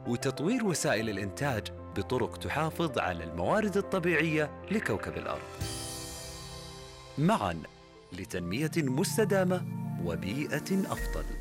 وتطوير وسائل الإنتاج بطرق تحافظ على الموارد الطبيعية لكوكب الأرض، معاً لتنمية مستدامة وبيئة أفضل.